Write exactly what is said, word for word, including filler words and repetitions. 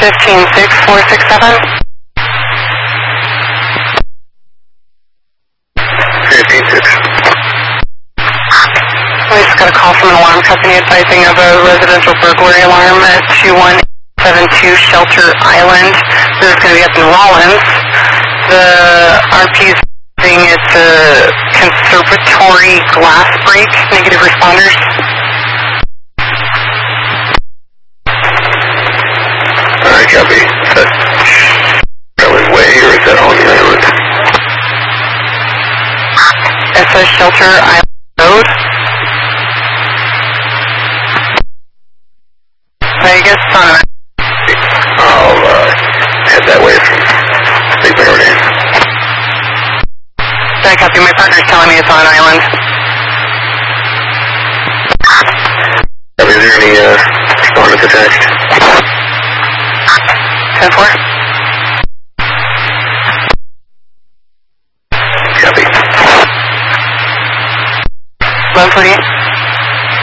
fifteen six four six seven. fifteen six. We just got a call from an alarm company advising of a residential burglary alarm at two one seven two Shelter Island. This is going to be up in Rollins. The R P is saying it's a conservatory glass break. Negative responders. Alright, copy. Is that Island Way or is that on the island? S S Shelter Island Road. I guess it's on an I'll uh, head that way from State Priority. I copy. My partner's telling me it's on an island. Is there any uh, respondents attached? ten four. Copy. eleven forty-eight.